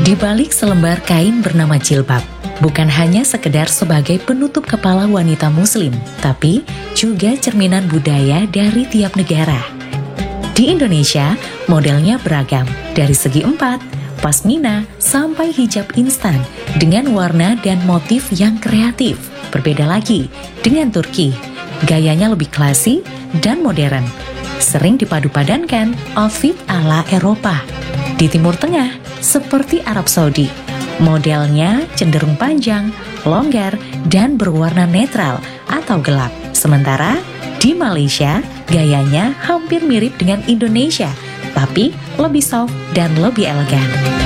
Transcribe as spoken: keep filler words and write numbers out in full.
Di balik selembar kain bernama jilbab, bukan hanya sekedar sebagai penutup kepala wanita muslim, tapi juga cerminan budaya dari tiap negara. Di Indonesia, modelnya beragam, dari segi empat, pasmina, sampai hijab instan, dengan warna dan motif yang kreatif. Berbeda lagi dengan Turki, gayanya lebih klasik dan modern, sering dipadu-padankan outfit ala Eropa. Di Timur Tengah, seperti Arab Saudi, modelnya cenderung panjang, longgar, dan berwarna netral atau gelap. Sementara di Malaysia, gayanya hampir mirip dengan Indonesia, tapi lebih soft dan lebih elegan.